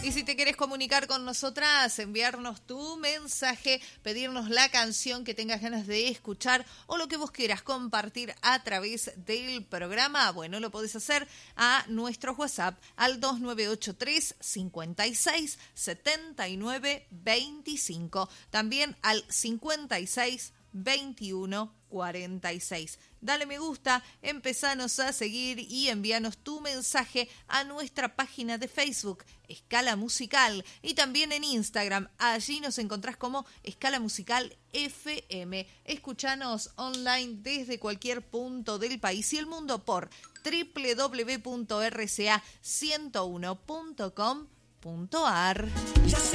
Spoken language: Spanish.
Y si te querés comunicar con nosotras, enviarnos tu mensaje, pedirnos la canción que tengas ganas de escuchar o lo que vos quieras compartir a través del programa, bueno, lo podés hacer a nuestro WhatsApp al 2983 56 79 25. También al 56 21 46. Dale me gusta, empezanos a seguir y envíanos tu mensaje a nuestra página de Facebook, Escala Musical, y también en Instagram. Allí nos encontrás como Escala Musical FM. Escuchanos online desde cualquier punto del país y el mundo por www.rca101.com.ar.